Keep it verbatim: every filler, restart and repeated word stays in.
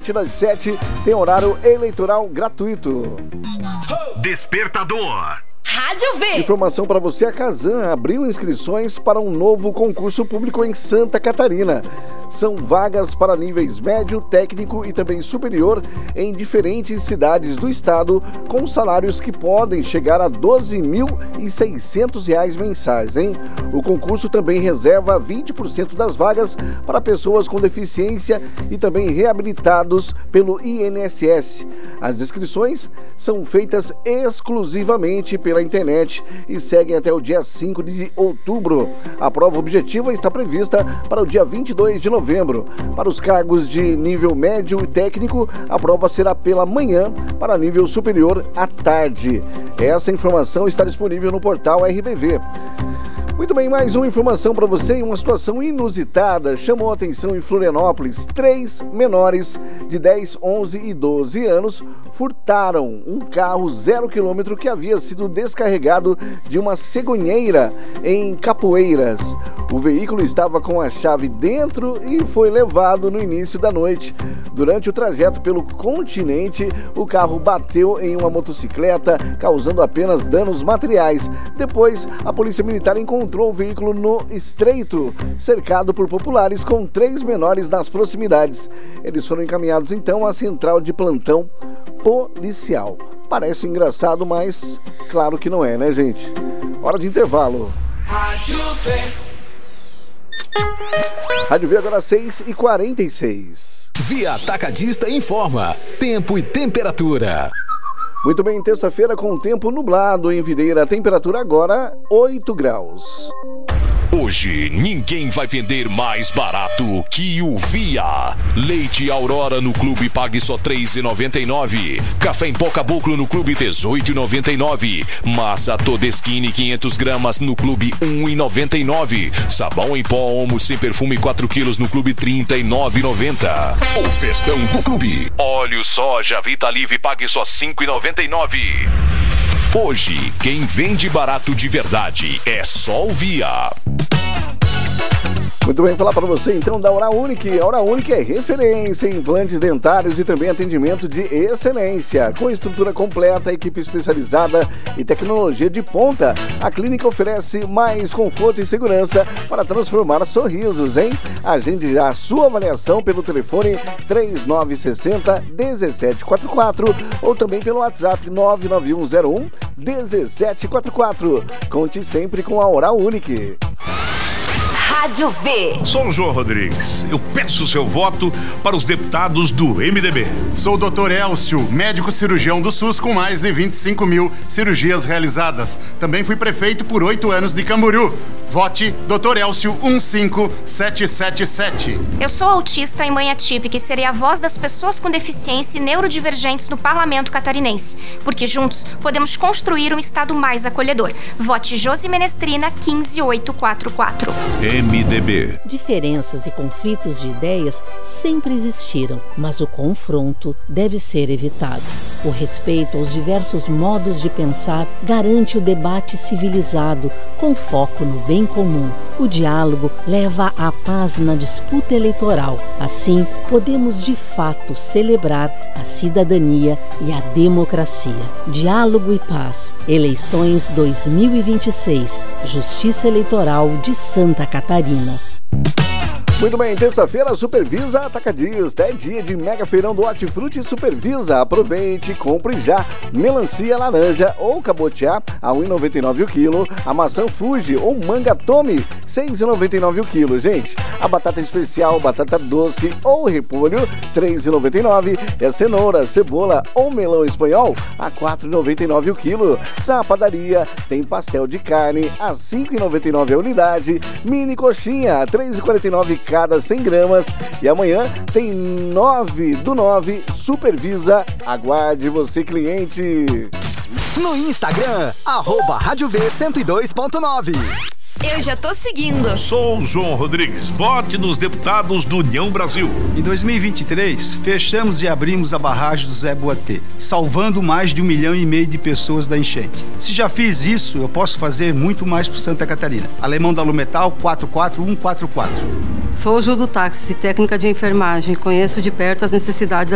partir das sete tem horário eleitoral gratuito. Despertador. Rádio V. Informação para você, a Casan abriu inscrições para um novo concurso público em Santa Catarina. São vagas para níveis médio, técnico e também superior em diferentes cidades do estado, com salários que podem chegar a doze mil e seiscentos reais mensais, hein? O concurso também reserva vinte por cento das vagas para pessoas com deficiência e também reabilitados pelo I N S S. As inscrições são feitas exclusivamente pela internet e seguem até o dia cinco de outubro. A prova objetiva está prevista para o dia vinte e dois de novembro. Para os cargos de nível médio e técnico, a prova será pela manhã, para nível superior à tarde. Essa informação está disponível no portal R B V. Muito bem, mais uma informação para você. Uma situação inusitada chamou a atenção em Florianópolis. Três menores de dez, onze e doze anos furtaram um carro zero quilômetro que havia sido descarregado de uma cegonheira em Capoeiras. O veículo estava com a chave dentro e foi levado no início da noite. Durante o trajeto pelo continente, o carro bateu em uma motocicleta, causando apenas danos materiais. Depois, a polícia militar encontrou encontrou o veículo no estreito, cercado por populares com três menores nas proximidades. Eles foram encaminhados então à central de plantão policial. Parece engraçado, mas claro que não é, né, gente? Hora de intervalo. Rádio V. Rádio V agora seis e quarenta e seis. Via Atacadista informa tempo e temperatura. Muito bem, terça-feira com tempo nublado em Videira, temperatura agora oito graus. Hoje, ninguém vai vender mais barato que o Via. Leite Aurora no Clube pague só três reais e noventa e nove centavos. Café em pó Caboclo no Clube dezoito reais e noventa e nove centavos. Massa Todeskine quinhentas gramas no Clube um real e noventa e nove centavos. Sabão em pó Omo sem perfume quatro quilos no Clube trinta e nove reais e noventa centavos. O festão do Clube. Óleo soja Vitalive pague só cinco reais e noventa e nove centavos. Hoje, quem vende barato de verdade é só o Via. Muito bem, falar para você então da Oral Unique. A Oral Unique é referência em implantes dentários e também atendimento de excelência. Com estrutura completa, equipe especializada e tecnologia de ponta, a clínica oferece mais conforto e segurança para transformar sorrisos, hein? Agende já a sua avaliação pelo telefone três nove seis zero, um sete quatro quatro ou também pelo WhatsApp nove nove um zero um, um sete quatro quatro. Conte sempre com a Oral Unique. Rádio V. Sou o João Rodrigues. Eu peço o seu voto para os deputados do M D B. Sou o doutor Elcio, médico cirurgião do SUS com mais de vinte e cinco mil cirurgias realizadas. Também fui prefeito por oito anos de Camboriú. Vote doutor Elcio um cinco sete sete sete. Eu sou autista e mãe atípica e serei a voz das pessoas com deficiência e neurodivergentes no Parlamento Catarinense. Porque juntos podemos construir um estado mais acolhedor. Vote Josi Menestrina quinze mil oitocentos e quarenta e quatro. M D B. Diferenças e conflitos de ideias sempre existiram, mas o confronto deve ser evitado. O respeito aos diversos modos de pensar garante o debate civilizado, com foco no bem comum. O diálogo leva à paz na disputa eleitoral. Assim, podemos de fato celebrar a cidadania e a democracia. Diálogo e paz. Eleições dois mil e vinte e seis. Justiça Eleitoral de Santa Catarina. Muito bem, terça-feira, Supervisa Atacadista. É dia de mega feirão do Hortifruti Supervisa. Aproveite, compre já. Melancia laranja ou cabotiá a um real e noventa e nove centavos o quilo. A maçã Fuji ou manga Tome, seis reais e noventa e nove centavos o quilo, gente. A batata especial, batata doce ou repolho, três reais e noventa e nove centavos. E a cenoura, cebola ou melão espanhol, a quatro reais e noventa e nove centavos o quilo. Na padaria, tem pastel de carne a cinco reais e noventa e nove centavos a unidade. Mini coxinha, a três reais e quarenta e nove centavos cada cem gramas. E amanhã tem nove do nove Supervisa. Aguarde você, cliente. No Instagram, arroba Rádio V cento e dois ponto nove. Eu já tô seguindo. Sou o João Rodrigues. Vote nos deputados do União Brasil. Em dois mil e vinte e três, fechamos e abrimos a barragem do Zé Boatê, salvando mais de um milhão e meio de pessoas da enchente. Se já fiz isso, eu posso fazer muito mais por Santa Catarina. Alemão da Lumetal, quatro quatro um quatro quatro. Sou Ju do Táxi, técnica de enfermagem. Conheço de perto as necessidades